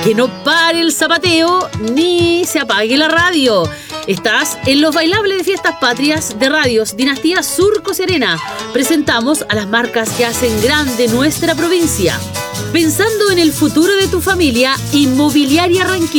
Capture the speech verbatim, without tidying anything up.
que no pare el zapateo ni se apague la radio. Estás en los bailables de Fiestas Patrias de Radios Dinastía Surco Serena. Presentamos a las marcas que hacen grande nuestra provincia. Pensando en el futuro de tu familia, Inmobiliaria Ranquil